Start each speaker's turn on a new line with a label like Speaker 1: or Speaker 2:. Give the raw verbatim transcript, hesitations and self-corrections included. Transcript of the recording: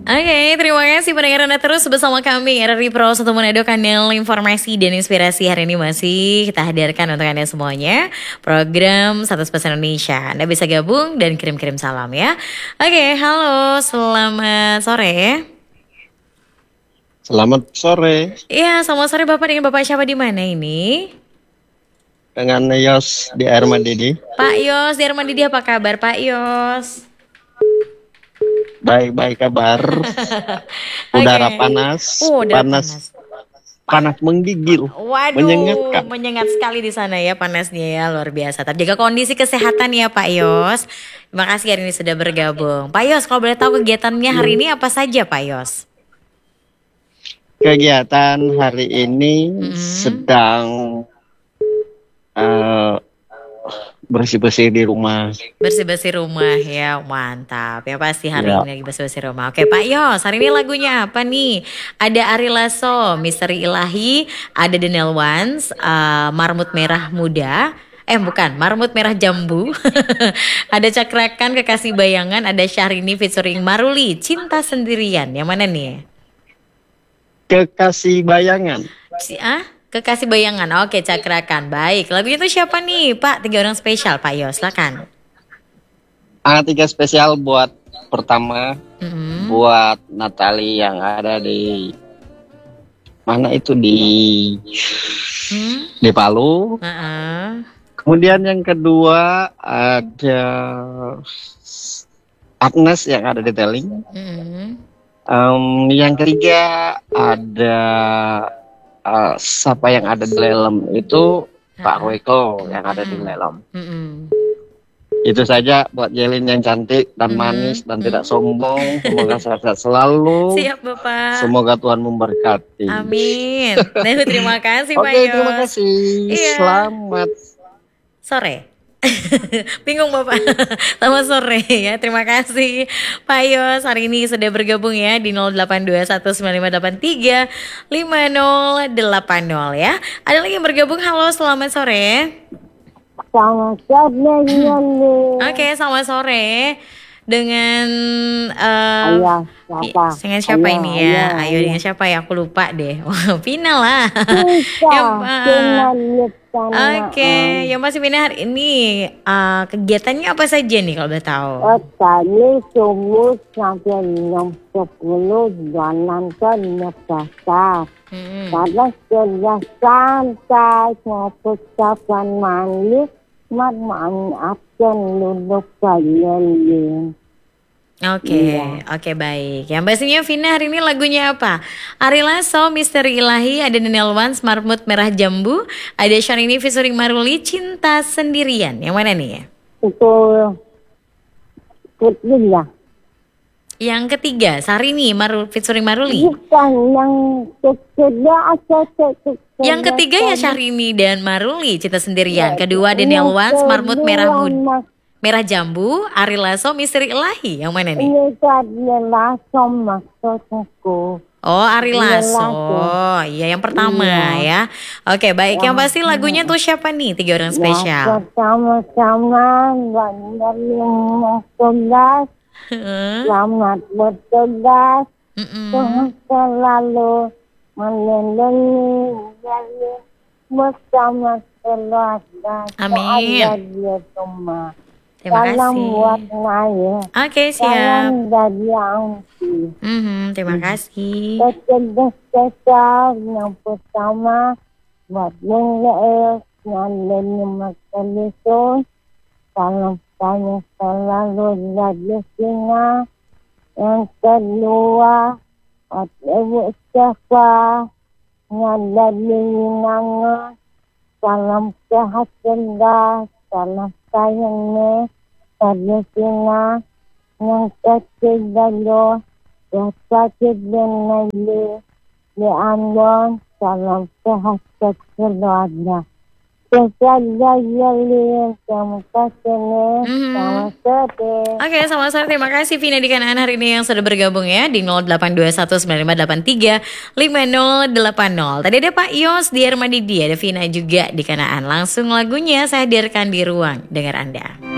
Speaker 1: Oke, terima kasih pendengar Anda terus bersama kami R R I Pro satu Manado, kanal informasi dan inspirasi. Hari ini masih kita hadirkan untuk Anda semuanya program seratus persen Indonesia. Anda bisa gabung dan kirim-kirim salam ya. Oke, halo, selamat sore.
Speaker 2: Selamat sore.
Speaker 1: Iya, selamat sore Bapak. Dengan Bapak siapa di mana ini?
Speaker 2: Dengan Yos di Air Mandidi.
Speaker 1: Pak Yos di Air Mandidi, apa kabar Pak Yos?
Speaker 2: Baik-baik kabar. Udara
Speaker 1: Oke.
Speaker 2: panas,
Speaker 1: Oh, udara
Speaker 2: panas,
Speaker 1: panas.
Speaker 2: panas menggigil,
Speaker 1: Waduh,
Speaker 2: menyengatkan.
Speaker 1: menyengat sekali di sana ya panasnya ya, luar biasa. Tapi jaga kondisi kesehatan ya Pak Yos. Terima kasih hari ini sudah bergabung. Pak Yos, kalau boleh tahu kegiatannya hari ini apa saja Pak Yos?
Speaker 2: Kegiatan hari ini
Speaker 1: Mm-hmm.
Speaker 2: sedang uh, bersih-bersih di rumah.
Speaker 1: Bersih-bersih rumah ya, mantap. Ya pasti hari
Speaker 2: Ya.
Speaker 1: ini lagi bersih-bersih rumah. Oke Pak Yos, hari ini lagunya apa nih? Ada Ari Lasso, Misteri Ilahi, ada The Nail Ones, uh, Marmut Merah Muda. Eh bukan, Marmut Merah Jambu. Ada Cakrakan, Kekasih Bayangan, ada Syahrini featuring Maruli, Cinta Sendirian. Yang mana nih?
Speaker 2: Kekasih bayangan.
Speaker 1: Si ah? Kekasih Bayangan. Oke, Cakrakan. Baik. Lagunya itu siapa nih, Pak? Tiga orang spesial, Pak Yos. Silakan.
Speaker 2: Ah, tiga spesial buat pertama
Speaker 1: Mm-hmm.
Speaker 2: buat Natali yang ada di mana itu di
Speaker 1: Hmm?
Speaker 2: di Palu.
Speaker 1: Uh-uh.
Speaker 2: Kemudian yang kedua ada Agnes yang ada di Teling.
Speaker 1: Mm-hmm.
Speaker 2: Um, yang ketiga ada uh, siapa yang ada di Lelem itu Pak Weko yang ada di Lelem.
Speaker 1: Mm-hmm.
Speaker 2: Itu saja buat Jelin yang cantik dan
Speaker 1: Mhm.
Speaker 2: manis dan tidak sombong. Semoga sehat selalu.
Speaker 1: Siap, Bapak.
Speaker 2: Semoga Tuhan memberkati.
Speaker 1: Amin. Nah, terima kasih, Pak
Speaker 2: Oke,
Speaker 1: Yos.
Speaker 2: terima kasih.
Speaker 1: Iya.
Speaker 2: Selamat
Speaker 1: Sore. Bingung Bapak. Selamat sore ya. Terima kasih Pak Yos hari ini sudah bergabung ya di nol delapan dua satu sembilan lima delapan tiga lima nol delapan nol ya. Ada lagi yang bergabung. Halo, selamat sore.
Speaker 3: Selamat sore.
Speaker 1: Oke, selamat sore. Dengan uh,
Speaker 3: Ayah, siapa?
Speaker 1: dengan siapa
Speaker 3: Ayah,
Speaker 1: ini ya?
Speaker 3: ayah,
Speaker 1: Ayo
Speaker 3: ayah.
Speaker 1: dengan siapa ya? Aku lupa deh. Wah, Pina lah.
Speaker 3: Bisa,
Speaker 1: Ya, Pak.
Speaker 3: cuma lihat sana.
Speaker 1: Oke, yang masih Pina hari ini uh, kegiatannya apa saja nih kalau boleh tahu?
Speaker 3: Oh, tadi subuh sampai jam sepuluh jalan ke Makassar.
Speaker 1: Hmm.
Speaker 3: Karena sudah santai, mau persiapan mandi, mat maafkan duduk kalian.
Speaker 1: Oke,
Speaker 3: Iya.
Speaker 1: oke baik. Yang pastinya Vina hari ini lagunya apa? Ari Lasso, Misteri Ilahi, ada Daniel Ones, Marmut Merah Jambu, ada Syahrini featuring Maruli, Cinta Sendirian. Yang mana nih?
Speaker 3: Itu putih ya.
Speaker 1: Yang ketiga, Syahrini Marul featuring Maruli.
Speaker 3: Bukan yang ketiga atau ketiga.
Speaker 1: Yang ketiga ya Syahrini dan Maruli, Cinta Sendirian. Kedua Daniel Ones, Marmut Merah Muda, Merah Jambu, Ari Lasso, Misteri Ilahi. Yang mana nih?
Speaker 3: Ini tadi langsung maksudku.
Speaker 1: Oh, Ari
Speaker 3: Iya,
Speaker 1: Lasso.
Speaker 3: Lasso.
Speaker 1: Iya, yang pertama
Speaker 3: Iya.
Speaker 1: ya. Oke, baik. Yang pasti lagunya tuh siapa nih? Tiga orang
Speaker 3: Ya,
Speaker 1: spesial.
Speaker 3: pertama-tama dari tugas,
Speaker 1: Heeh.
Speaker 3: selamat bertugas,
Speaker 1: Mm-mm.
Speaker 3: Tuhan selalu melindungi jadi bersama keluarga.
Speaker 1: Amin.
Speaker 3: Ada di rumah.
Speaker 1: Terima
Speaker 3: Salam
Speaker 1: kasih.
Speaker 3: buat Naya.
Speaker 1: Oke, siap.
Speaker 3: Salam dari Angki.
Speaker 1: Mhm, terima kasih.
Speaker 3: Kecerdasan yang pertama buat Nengel yang lima kali. Salam saya selalu jadi singa. Yang kedua buat Ibu Syafa yang jadi Nanga. Salam sehat cerdas. Salam sayangnya pada singa. Yang ketiga do yang sakit dan lagi di Ambon. Salam sehat keluarga. Kepada Yalin, terima kasih nih.
Speaker 1: Mhm.
Speaker 3: Selamat sore.
Speaker 1: Oke, selamat sore. Terima kasih Vina di Kanaan hari ini yang sudah bergabung ya di nol delapan dua satu sembilan lima delapan tiga lima nol delapan nol. Tadi ada Pak Yos di Armadidi, ada Vina juga di Kanaan. Langsung lagunya saya hadirkan di ruang dengar Anda.